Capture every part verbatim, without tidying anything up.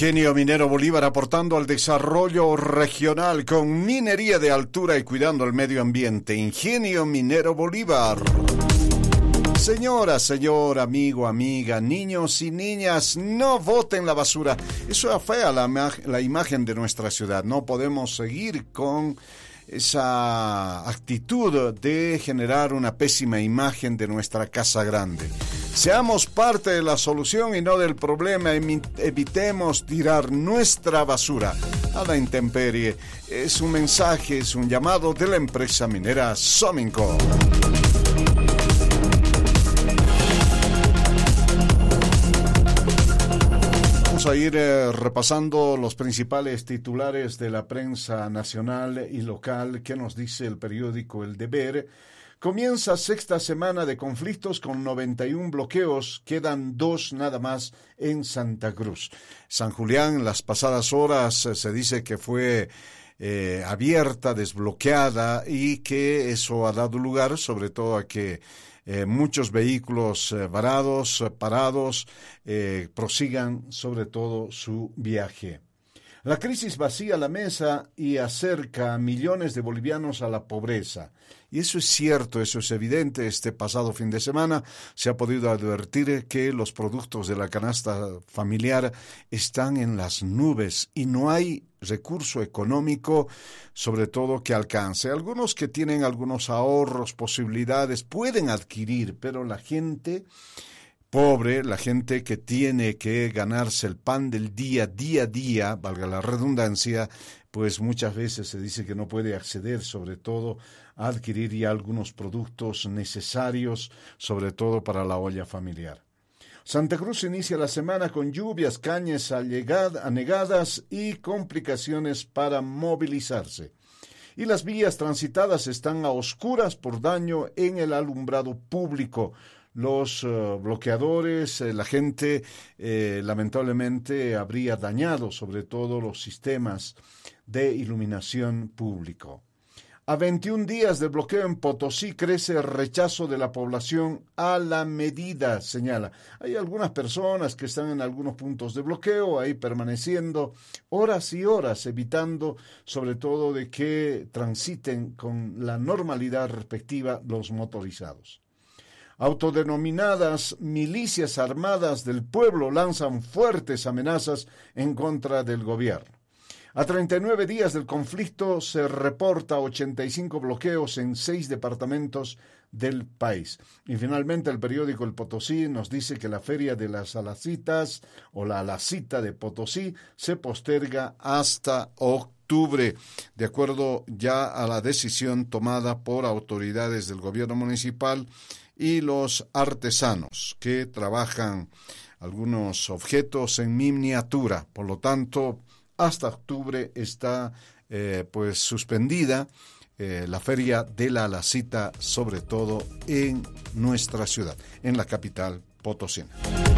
Ingenio Minero Bolívar, aportando al desarrollo regional con minería de altura y cuidando el medio ambiente. Ingenio Minero Bolívar. Señora, señor, amigo, amiga, niños y niñas, no boten la basura. Eso afea la, la imagen de nuestra ciudad. No podemos seguir con esa actitud de generar una pésima imagen de nuestra casa grande. Seamos parte de la solución y no del problema. Evitemos tirar nuestra basura a la intemperie. Es un mensaje, es un llamado de la empresa minera Sominco. Vamos a ir eh, repasando los principales titulares de la prensa nacional y local. ¿Qué nos dice el periódico El Deber? Comienza sexta semana de conflictos con noventa y uno bloqueos, quedan dos nada más en Santa Cruz. San Julián, las pasadas horas eh, se dice que fue eh, abierta, desbloqueada y que eso ha dado lugar sobre todo a que Eh, muchos vehículos eh, varados, eh, parados, eh, prosigan sobre todo su viaje. La crisis vacía la mesa y acerca a millones de bolivianos a la pobreza. Y eso es cierto, eso es evidente. Este pasado fin de semana se ha podido advertir que los productos de la canasta familiar están en las nubes y no hay recurso económico, sobre todo que alcance. Algunos que tienen algunos ahorros, posibilidades, pueden adquirir, pero la gente pobre, la gente que tiene que ganarse el pan del día, día a día, valga la redundancia, pues muchas veces se dice que no puede acceder, sobre todo, a adquirir ya algunos productos necesarios, sobre todo para la olla familiar. Santa Cruz inicia la semana con lluvias, cañas anegadas y complicaciones para movilizarse. Y las vías transitadas están a oscuras por daño en el alumbrado público. Los uh, bloqueadores, eh, la gente eh, lamentablemente habría dañado sobre todo los sistemas de iluminación público. A veintiún días del bloqueo en Potosí crece el rechazo de la población a la medida, señala. Hay algunas personas que están en algunos puntos de bloqueo, ahí permaneciendo horas y horas, evitando sobre todo de que transiten con la normalidad respectiva los motorizados. Autodenominadas milicias armadas del pueblo lanzan fuertes amenazas en contra del gobierno. A treinta y nueve días del conflicto se reporta ochenta y cinco bloqueos en seis departamentos del país. Y finalmente el periódico El Potosí nos dice que la Feria de las Alacitas o la Alacita de Potosí se posterga hasta octubre, de acuerdo ya a la decisión tomada por autoridades del gobierno municipal y los artesanos que trabajan algunos objetos en miniatura. Por lo tanto, hasta octubre está eh, pues suspendida eh, la Feria de la Alacita, sobre todo en nuestra ciudad, en la capital potosina.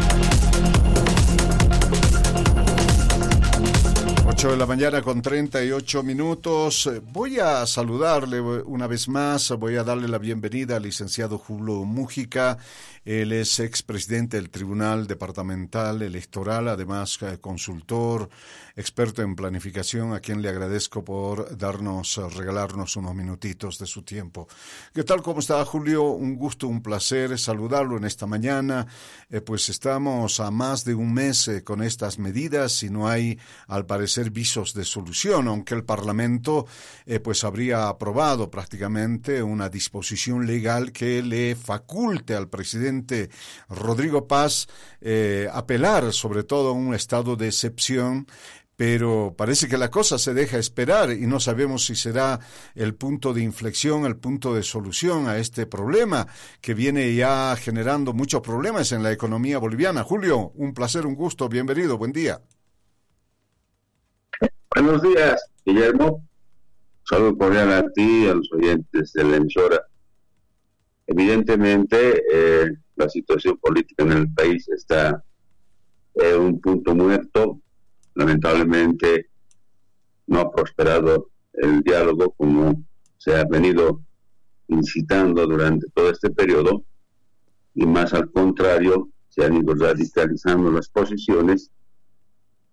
ocho de la mañana con treinta y ocho minutos. Voy a saludarle una vez más, voy a darle la bienvenida al licenciado Julio Mújica. Él es expresidente del Tribunal Departamental Electoral, además consultor, experto en planificación, a quien le agradezco por darnos, regalarnos unos minutitos de su tiempo. ¿Qué tal? ¿Cómo está, Julio? Un gusto, un placer saludarlo en esta mañana. Eh, pues estamos a más de un mes eh, con estas medidas y no hay, al parecer, visos de solución, aunque el Parlamento eh, pues habría aprobado prácticamente una disposición legal que le faculte al presidente Rodrigo Paz eh, apelar sobre todo a un estado de excepción, pero parece que la cosa se deja esperar y no sabemos si será el punto de inflexión, el punto de solución a este problema que viene ya generando muchos problemas en la economía boliviana. Julio, un placer, un gusto, bienvenido, buen día. Buenos días, Guillermo. Saludo cordial a ti y a los oyentes de la emisora. Evidentemente, eh, la situación política en el país está en un punto muerto. Lamentablemente, no ha prosperado el diálogo como se ha venido incitando durante todo este periodo, y más al contrario, se han ido radicalizando las posiciones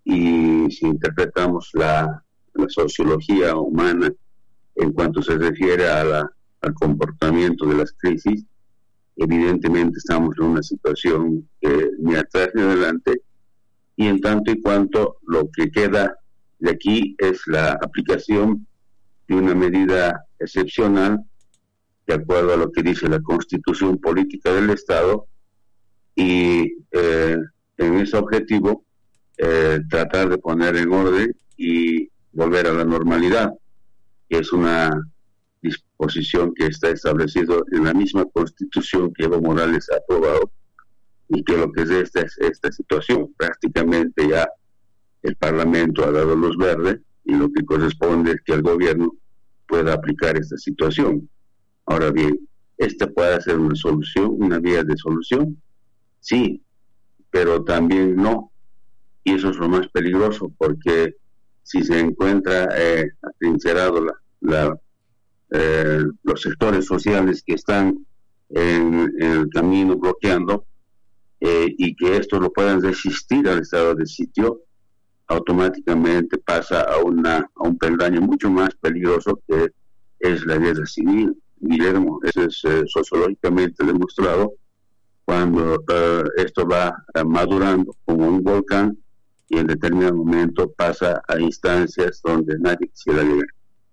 y si interpretamos la, la sociología humana en cuanto se refiere a la, al comportamiento de las crisis, evidentemente estamos en una situación que ni atrás ni adelante, y en tanto y cuanto lo que queda de aquí es la aplicación de una medida excepcional de acuerdo a lo que dice la Constitución Política del Estado, y eh, en ese objetivo eh, tratar de poner en orden y volver a la normalidad, que es una disposición que está establecida en la misma Constitución que Evo Morales ha aprobado, y que lo que es esta, es esta situación. Prácticamente ya el Parlamento ha dado luz verde, y lo que corresponde es que el gobierno pueda aplicar esta situación. Ahora bien, ¿esta puede ser una solución, una vía de solución? Sí, pero también no. Y eso es lo más peligroso, porque si se encuentra eh, atrincherado la, la, eh, los sectores sociales que están en, en el camino bloqueando, eh, y que estos lo puedan resistir al estado de sitio, automáticamente pasa a, una, a un peldaño mucho más peligroso, que es la guerra civil. Guillermo, eso es eh, sociológicamente demostrado, cuando uh, esto va uh, madurando como un volcán, y en determinado momento pasa a instancias donde nadie quisiera llegar.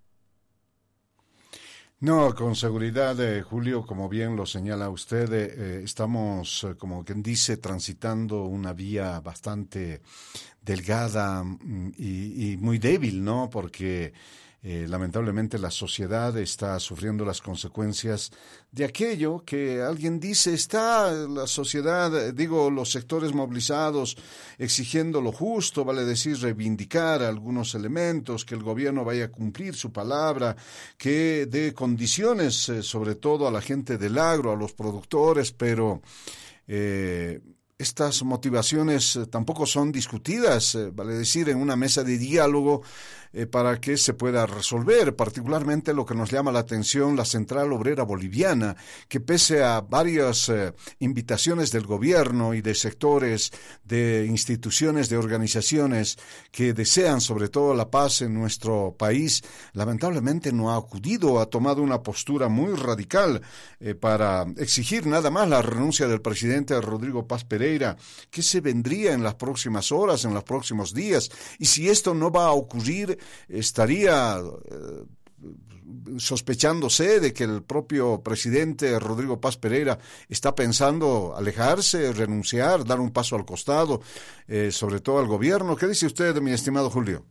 No, con seguridad, eh, Julio, como bien lo señala usted, eh, estamos, eh, como quien dice, transitando una vía bastante delgada y, y muy débil, ¿no? Porque Eh, lamentablemente la sociedad está sufriendo las consecuencias de aquello que alguien dice. Está la sociedad, digo, los sectores movilizados exigiendo lo justo, vale decir, reivindicar algunos elementos, que el gobierno vaya a cumplir su palabra, que dé condiciones, eh, sobre todo a la gente del agro, a los productores, pero eh, estas motivaciones eh, tampoco son discutidas, eh, vale decir, en una mesa de diálogo eh, para que se pueda resolver. Particularmente lo que nos llama la atención, la Central Obrera Boliviana, que pese a varias eh, invitaciones del gobierno y de sectores, de instituciones, de organizaciones que desean sobre todo la paz en nuestro país, lamentablemente no ha acudido, ha tomado una postura muy radical eh, para exigir nada más la renuncia del presidente Rodrigo Paz Pereira, que se vendría en las próximas horas, en los próximos días. Y si esto no va a ocurrir, estaría eh, sospechándose de que el propio presidente Rodrigo Paz Pereira está pensando alejarse, renunciar, dar un paso al costado, eh, sobre todo al gobierno. ¿Qué dice usted, mi estimado Julio?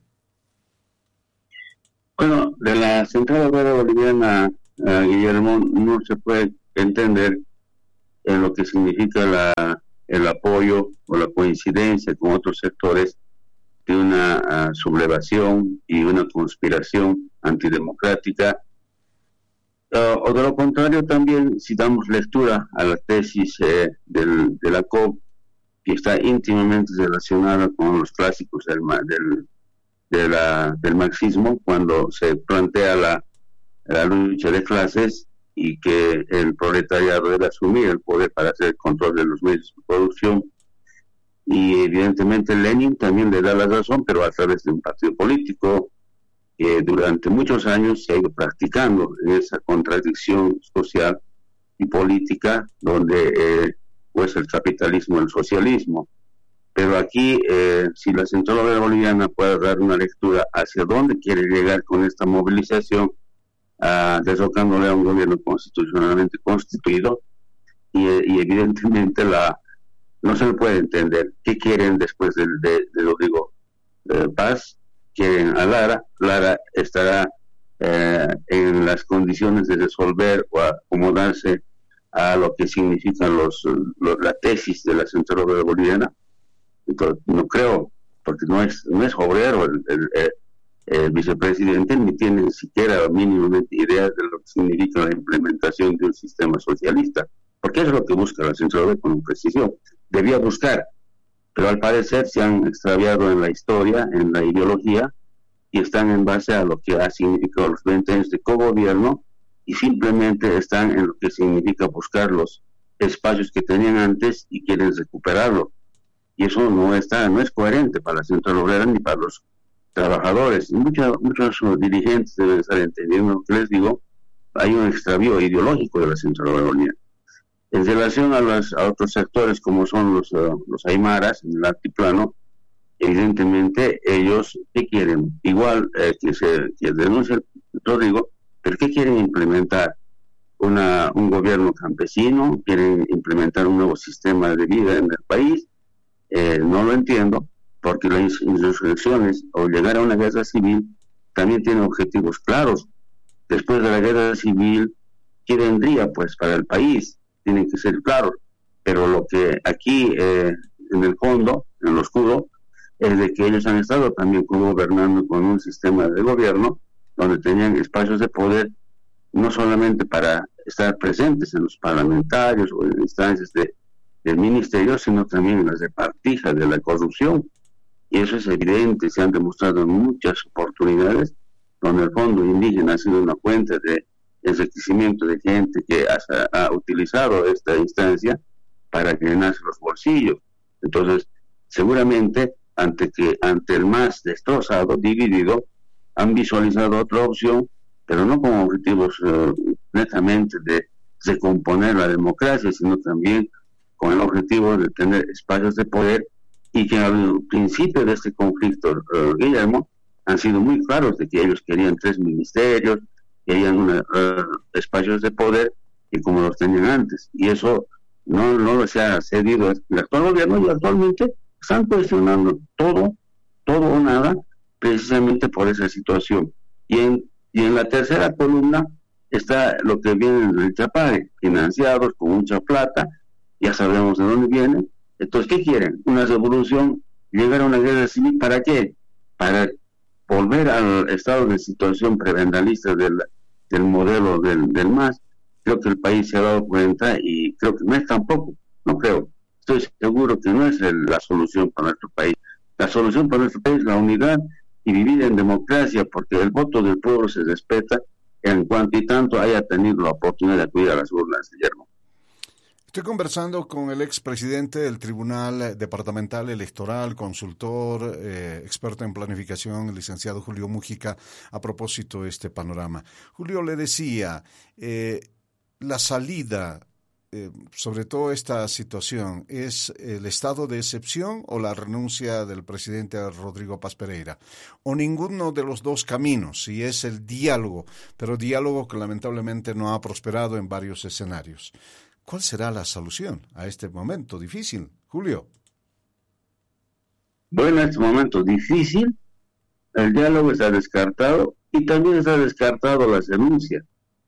Bueno, de la Central Obrera Boliviana, uh, Guillermo, no se puede entender en lo que significa la, el apoyo o la coincidencia con otros sectores de una uh, sublevación y una conspiración antidemocrática, uh, o de lo contrario también, si damos lectura a la tesis eh, del, de la C O P, que está íntimamente relacionada con los clásicos del, del, de la, del marxismo, cuando se plantea la, la lucha de clases y que el proletariado debe asumir el poder para hacer el control de los medios de producción. Y evidentemente Lenin también le da la razón, pero a través de un partido político que durante muchos años se ha ido practicando esa contradicción social y política, donde eh, pues el capitalismo, el socialismo. Pero aquí, eh, si la Central Obrera Boliviana puede dar una lectura hacia dónde quiere llegar con esta movilización, uh, derrocándole a un gobierno constitucionalmente constituido, y, y evidentemente la no se le puede entender qué quieren después de, de, de Rodrigo eh, Paz. Quieren a Lara. Lara estará eh, en las condiciones de resolver o acomodarse a lo que significan los, los la tesis de la Central Obrera Boliviana. Entonces, no creo, porque no es no es obrero el, el, el, el vicepresidente, ni tiene ni siquiera mínimamente ideas de lo que significa la implementación de un sistema socialista, porque eso es lo que busca la Central Obrera con precisión. Debía buscar, pero al parecer se han extraviado en la historia, en la ideología, y están en base a lo que ha significado los veinte años de cogobierno, y simplemente están en lo que significa buscar los espacios que tenían antes y quieren recuperarlo. y eso no está, no es coherente para la central obrera ni para los trabajadores. Y muchos, muchos dirigentes deben estar entendiendo lo que les digo. Hay un extravío ideológico de la central obrera. En relación a, las, a otros sectores como son los, uh, los aymaras en el altiplano, evidentemente ellos, ¿qué quieren? Igual eh, que se que denuncia Rodrigo, pero ¿qué quieren implementar? Una, un gobierno campesino, quieren implementar un nuevo sistema de vida en el país. Eh, no lo entiendo, porque las insurrecciones o llegar a una guerra civil también tienen objetivos claros. Después de la guerra civil, ¿qué vendría pues para el país? Tienen que ser claros, pero lo que aquí eh, en el fondo, en lo oscuro, es de que ellos han estado también gobernando con un sistema de gobierno donde tenían espacios de poder no solamente para estar presentes en los parlamentarios o en instancias de, del ministerio, sino también en las repartijas de la corrupción. Y eso es evidente, se han demostrado en muchas oportunidades, donde el fondo indígena ha sido una fuente de enriquecimiento de gente que ha, ha utilizado esta instancia para llenarse los bolsillos. Entonces, seguramente, ante que ante el MAS destrozado, dividido, han visualizado otra opción, pero no con objetivos uh, netamente de recomponer la democracia, sino también con el objetivo de tener espacios de poder, y que al principio de este conflicto, uh, Guillermo, han sido muy claros de que ellos querían tres ministerios, querían una, uh, espacios de poder, y como los tenían antes, y eso no, no se ha cedido el actual gobierno, y actualmente están cuestionando todo, todo o nada, precisamente por esa situación. Y en, y en la tercera columna está lo que viene del Chapare, financiados con mucha plata, ya sabemos de dónde vienen. Entonces, ¿qué quieren? Una revolución, llegar a una guerra civil, ¿para qué? Para volver al estado de situación prebendalista del, del modelo del, del MAS. Creo que el país se ha dado cuenta, y creo que no es tampoco, no creo, estoy seguro que no es el, la solución para nuestro país. La solución para nuestro país es la unidad y vivir en democracia, porque el voto del pueblo se respeta en cuanto y tanto haya tenido la oportunidad de acudir a las urnas, Guillermo. Estoy conversando con el expresidente del Tribunal Departamental Electoral, consultor, eh, experto en planificación, el licenciado Julio Mújica, a propósito de este panorama. Julio, le decía, eh, la salida, eh, sobre todo esta situación, ¿es el estado de excepción o la renuncia del presidente Rodrigo Paz Pereira? O ninguno de los dos caminos, si es el diálogo, pero diálogo que lamentablemente no ha prosperado en varios escenarios. ¿Cuál será la solución a este momento difícil, Julio? Bueno, en este momento difícil, el diálogo está descartado, y también está descartado la denuncia.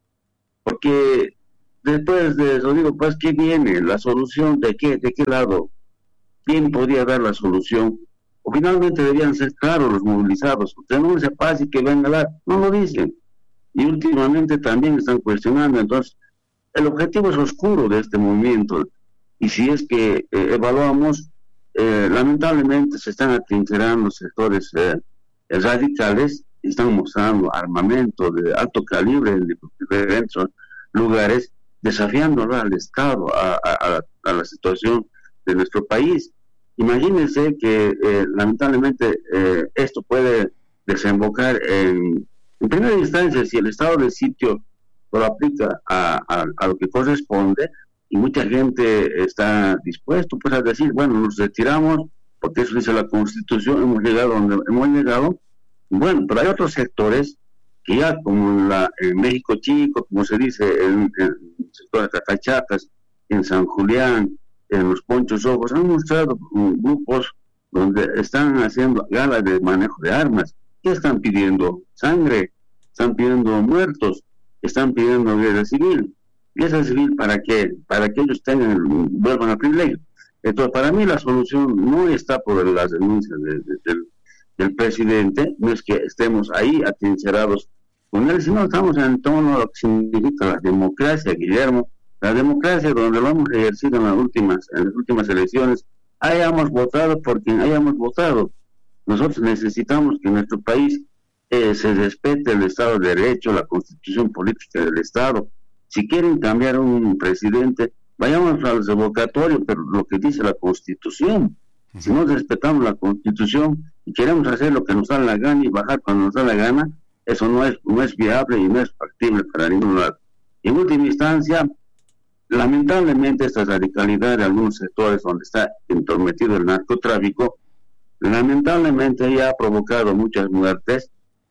Porque después de Rodrigo Paz, ¿qué viene? ¿La solución de qué? ¿De qué lado? ¿Quién podría dar la solución? O finalmente debían ser claros los movilizados. Denuncia paz y que venga a dar. No lo dicen. Y últimamente también están cuestionando. Entonces, el objetivo es oscuro de este movimiento, y si es que eh, evaluamos, eh, lamentablemente se están atrincherando sectores eh, radicales, y están mostrando armamento de alto calibre en diferentes lugares, desafiando al Estado, a, a, a la situación de nuestro país. Imagínense que eh, lamentablemente eh, esto puede desembocar en, en primera instancia, si el estado de sitio lo aplica a, a, a lo que corresponde, y mucha gente está dispuesto pues a decir, bueno, nos retiramos porque eso dice la Constitución, hemos llegado donde hemos llegado. Bueno, pero hay otros sectores que ya, como en, la, en México Chico, como se dice, en, en el sector de Catachacas, en San Julián, en los Ponchos Rojos, han mostrado um, grupos donde están haciendo gala de manejo de armas. ¿Qué están pidiendo? Sangre, están pidiendo muertos, están pidiendo guerra civil. ¿Guerra civil para qué? Para que ellos tengan, vuelvan al privilegio. Entonces, para mí la solución no está por las denuncias de, de, del, del presidente, no es que estemos ahí atrincherados con él, sino estamos en torno a lo que significa la democracia, Guillermo. La democracia, donde lo hemos ejercido en las últimas, en las últimas elecciones, hayamos votado por quien hayamos votado. Nosotros necesitamos que en nuestro país Eh, se respete el Estado de Derecho, la Constitución Política del Estado. Si quieren cambiar un presidente, vayamos al revocatorio, pero lo que dice la Constitución. Si no respetamos la Constitución y queremos hacer lo que nos da la gana y bajar cuando nos da la gana, eso no es, no es viable y no es factible para ningún lado. En última instancia, lamentablemente esta radicalidad de algunos sectores donde está entrometido el narcotráfico, lamentablemente ya ha provocado muchas muertes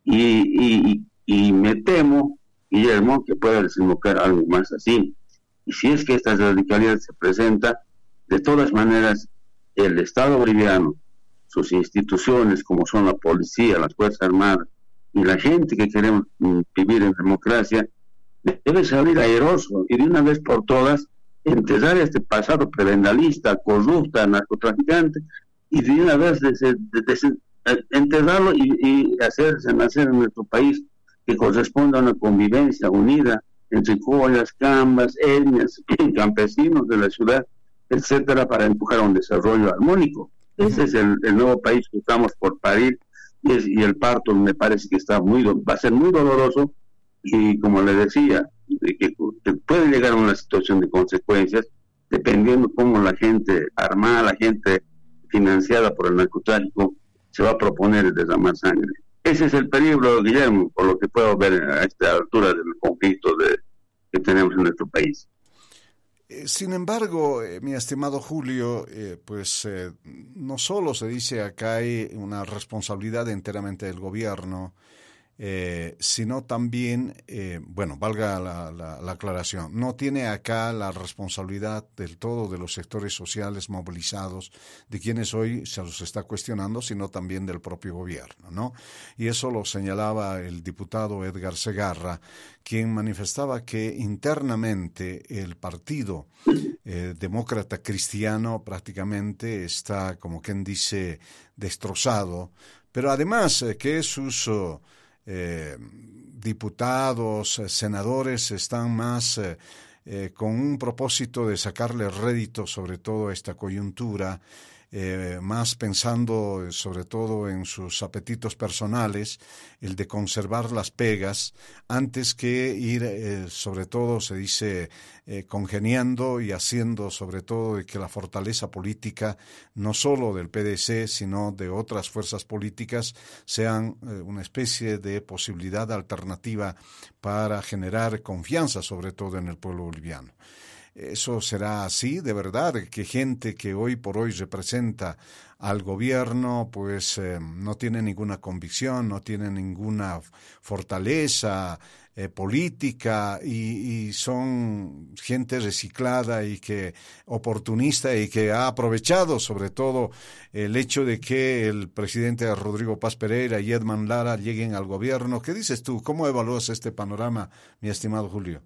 y, y, y me temo, Guillermo, que pueda desembocar algo más así. Y si es que esta radicalidad se presenta, de todas maneras, el Estado boliviano, sus instituciones como son la policía, las Fuerzas Armadas y la gente que queremos mm, vivir en democracia, debe salir airoso y de una vez por todas enterrar este pasado prebendalista, corrupta, narcotraficante y de una vez des, des, des, enterrarlo y, y hacerse nacer en nuestro país que corresponda a una convivencia unida entre collas, cambas, etnias, campesinos de la ciudad, etcétera, para empujar a un desarrollo armónico. Ese es el, el nuevo país que estamos por parir y, es, y el parto me parece que está muy va a ser muy doloroso y como le decía, de que, que puede llegar a una situación de consecuencias dependiendo cómo la gente armada, la gente financiada por el narcotráfico se va a proponer derramar sangre. Ese es el peligro, Guillermo, por lo que puedo ver a esta altura del conflicto de, que tenemos en nuestro país. Sin embargo, eh, mi estimado Julio, eh, pues eh, no solo se dice acá hay una responsabilidad enteramente del gobierno, eh, sino también, eh, bueno, valga la, la, la aclaración, no tiene acá la responsabilidad del todo de los sectores sociales movilizados, de quienes hoy se los está cuestionando, sino también del propio gobierno, ¿no? Y eso lo señalaba el diputado Edgar Segarra, quien manifestaba que internamente el partido eh, demócrata cristiano prácticamente está, como quien dice, destrozado, pero además eh, que sus uh, eh, diputados, eh, senadores están más eh, eh, con un propósito de sacarle rédito sobre todo a esta coyuntura, Eh, más pensando sobre todo en sus apetitos personales, el de conservar las pegas, antes que ir, eh, sobre todo, se dice, eh, congeniando y haciendo sobre todo de que la fortaleza política, no solo del P D C, sino de otras fuerzas políticas, sean eh, una especie de posibilidad alternativa para generar confianza, sobre todo en el pueblo boliviano. ¿Eso será así, de verdad? Que gente que hoy por hoy representa al gobierno, pues eh, no tiene ninguna convicción, no tiene ninguna fortaleza eh, política y, y son gente reciclada y que oportunista y que ha aprovechado sobre todo el hecho de que el presidente Rodrigo Paz Pereira y Edman Lara lleguen al gobierno. ¿Qué dices tú? ¿Cómo evalúas este panorama, mi estimado Julio?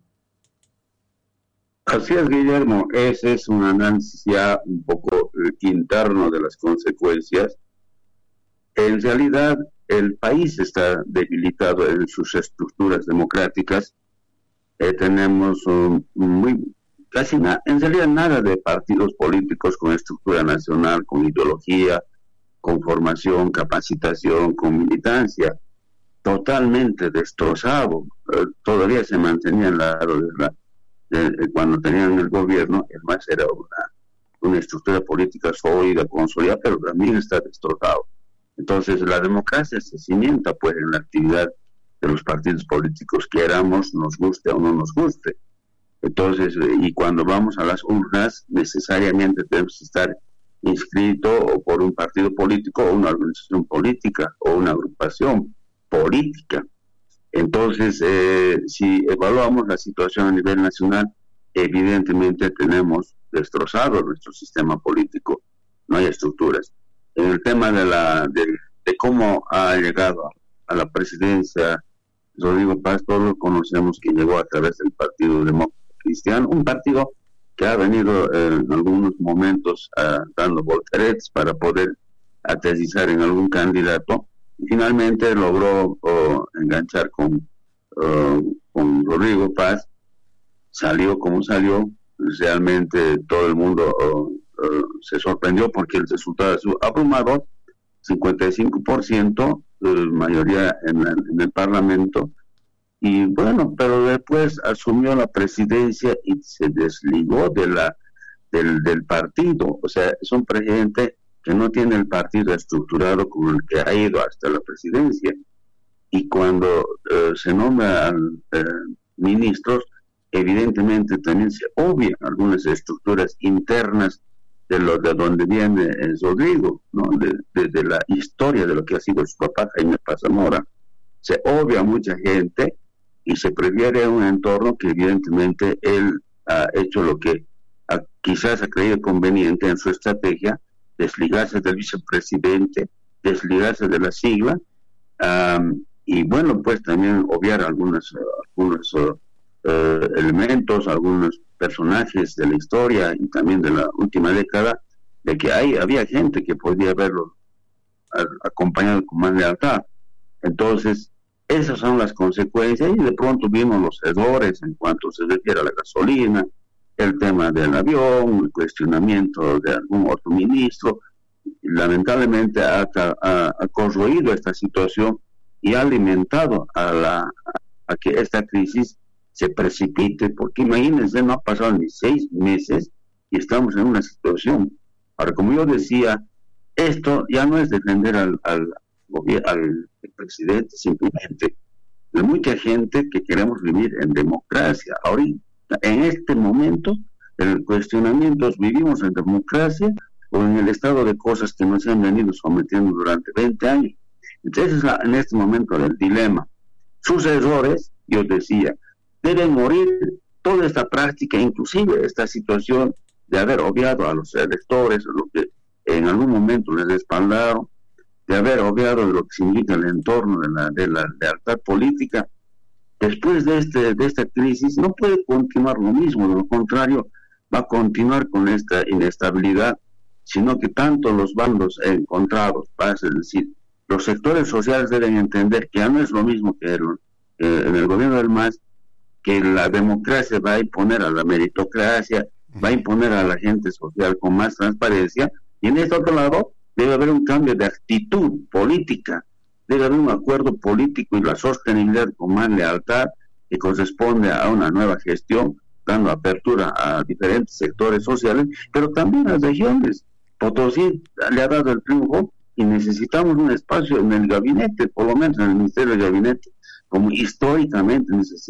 Así es, Guillermo, ese es un análisis ya un poco interno de las consecuencias. En realidad, el país está debilitado en sus estructuras democráticas. Eh, tenemos um, muy casi nada, en realidad nada de partidos políticos con estructura nacional, con ideología, con formación, capacitación, con militancia. Totalmente destrozado. Eh, todavía se mantenía al lado de la cuando tenían el gobierno, el M A S era una, una estructura política sólida, consolidada, pero también está destrozado. Entonces la democracia se cimienta pues en la actividad de los partidos políticos, queramos, nos guste o no nos guste. Entonces, y cuando vamos a las urnas, necesariamente debemos estar inscritos o por un partido político o una organización política o una agrupación política. Entonces, eh, si evaluamos la situación a nivel nacional, evidentemente tenemos destrozado nuestro sistema político, no hay estructuras. En el tema de, la, de, de cómo ha llegado a la presidencia Rodrigo Paz, todos conocemos que llegó a través del Partido Demócrata Cristiano, un partido que ha venido eh, en algunos momentos uh, dando volteretas para poder aterrizar en algún candidato. Y finalmente logró oh, enganchar con, uh, con Rodrigo Paz, salió como salió, realmente todo el mundo uh, uh, se sorprendió porque el resultado es abrumador, cincuenta y cinco por ciento de mayoría en, la, en el Parlamento, y bueno, pero después asumió la presidencia y se desligó de la, del, del partido, o sea, es un presidente que no tiene el partido estructurado como el que ha ido hasta la presidencia. Y cuando eh, se nombran eh, ministros, evidentemente también se obvian algunas estructuras internas de lo de donde viene eh, Rodrigo, ¿no? Desde de, de la historia de lo que ha sido su papá Jaime Paz Zamora. Se obvia a mucha gente y se prefiere un entorno que evidentemente él ha hecho lo que ha, quizás ha creído conveniente en su estrategia, desligarse del vicepresidente, desligarse de la sigla, um, y bueno, pues también obviar algunos, algunos uh, uh, elementos, algunos personajes de la historia y también de la última década, de que hay, había gente que podía haberlo acompañado con más lealtad. Entonces, esas son las consecuencias, y de pronto vimos los errores en cuanto se refiere a la gasolina, el tema del avión, el cuestionamiento de algún otro ministro. Lamentablemente ha, ha, ha corroído esta situación y ha alimentado a, la, a que esta crisis se precipite, porque imagínense, no ha pasado ni seis meses y estamos en una situación. Ahora, como yo decía, esto ya no es defender al, al, al presidente, simplemente hay mucha gente que queremos vivir en democracia. Ahorita, en este momento, en el cuestionamiento, ¿vivimos en democracia o en el estado de cosas que nos han venido sometiendo durante veinte años? Entonces, en este momento, el dilema. Sus errores, yo decía, deben morir toda esta práctica, inclusive esta situación de haber obviado a los electores, lo que en algún momento les respaldaron, de haber obviado lo que significa el entorno de la, de la lealtad política. Después de, este, de esta crisis no puede continuar lo mismo, de lo contrario va a continuar con esta inestabilidad, sino que tanto los bandos encontrados, es decir, los sectores sociales deben entender que ya no es lo mismo que el, eh, en el gobierno del M A S, que la democracia va a imponer a la meritocracia, va a imponer a la gente social con más transparencia, y en este otro lado debe haber un cambio de actitud política, debe haber un acuerdo político y la sostenibilidad con más lealtad que corresponde a una nueva gestión, dando apertura a diferentes sectores sociales, pero también a las regiones. Potosí le ha dado el triunfo y necesitamos un espacio en el gabinete, por lo menos en el Ministerio del Gabinete, como históricamente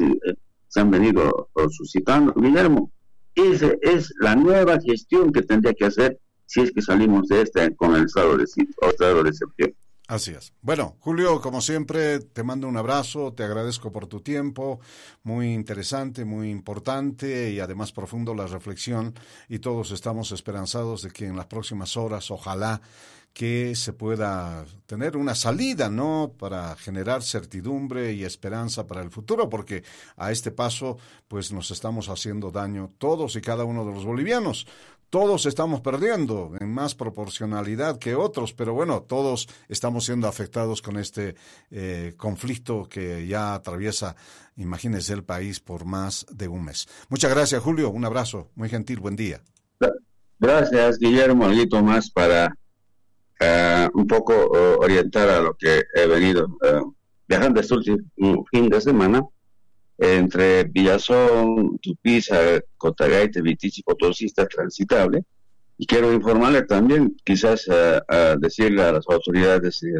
se han venido suscitando. Guillermo, esa es la nueva gestión que tendría que hacer si es que salimos de esta con el estado de, estado de excepción. Así es. Bueno, Julio, como siempre, te mando un abrazo, te agradezco por tu tiempo, muy interesante, muy importante y además profundo la reflexión, y todos estamos esperanzados de que en las próximas horas, ojalá que se pueda tener una salida, ¿no?, para generar certidumbre y esperanza para el futuro, porque a este paso, pues nos estamos haciendo daño todos y cada uno de los bolivianos. Todos estamos perdiendo en más proporcionalidad que otros, pero bueno, todos estamos siendo afectados con este eh, conflicto que ya atraviesa, imagínense, el país por más de un mes. Muchas gracias, Julio. Un abrazo. Muy gentil. Buen día. Gracias, Guillermo. Algo más para uh, un poco uh, orientar a lo que he venido uh, viajando este último fin de semana entre Villazón, Tupiza, Cotagaita, Vitichi, Potosí está transitable, y quiero informarle también, quizás a, a decirle a las autoridades eh,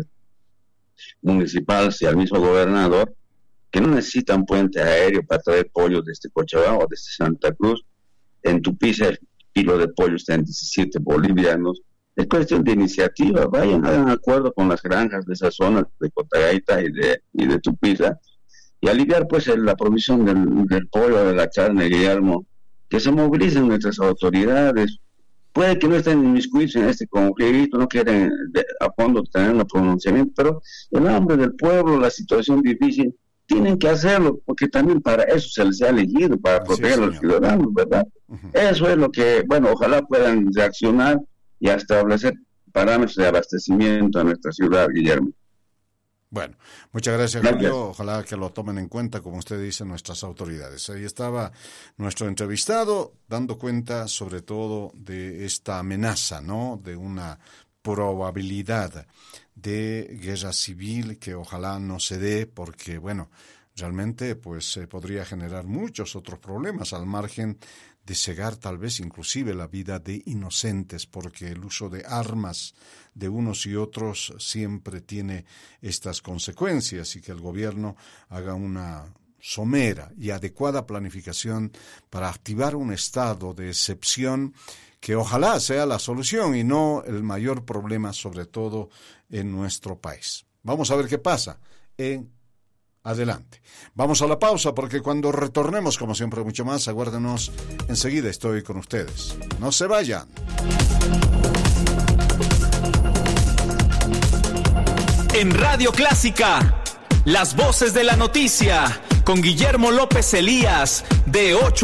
municipales y al mismo gobernador que no necesitan puente aéreo para traer pollo desde Cochabamba o desde Santa Cruz. En Tupiza el kilo de pollo está en diecisiete bolivianos. Es cuestión de iniciativa, vayan, hagan acuerdo con las granjas de esas zonas de Cotagaita y de, y de Tupiza, y aliviar pues el, la provisión del, del pollo, de la carne, Guillermo, que se movilicen nuestras autoridades. Puede que no estén inmiscuidos en este conflicto, no quieren de, a fondo tener un pronunciamiento, pero el hambre del pueblo, la situación difícil, tienen que hacerlo, porque también para eso se les ha elegido, para Así proteger es, a los ciudadanos, ¿verdad? Uh-huh. Eso es lo que, bueno, ojalá puedan reaccionar y establecer parámetros de abastecimiento a nuestra ciudad, Guillermo. Bueno, muchas gracias, gracias, Julio. Ojalá que lo tomen en cuenta, como usted dice, nuestras autoridades. Ahí estaba nuestro entrevistado dando cuenta sobre todo de esta amenaza, ¿no?, de una probabilidad de guerra civil que ojalá no se dé, porque, bueno, realmente pues eh, podría generar muchos otros problemas al margen de cegar tal vez inclusive la vida de inocentes, porque el uso de armas de unos y otros siempre tiene estas consecuencias, y que el gobierno haga una somera y adecuada planificación para activar un estado de excepción que ojalá sea la solución y no el mayor problema, sobre todo en nuestro país. Vamos a ver qué pasa en adelante. Vamos a la pausa, porque cuando retornemos, como siempre, mucho más, aguárdenos, enseguida estoy con ustedes. No se vayan. En Radio Clásica, las voces de la noticia, con Guillermo López Elías, de ocho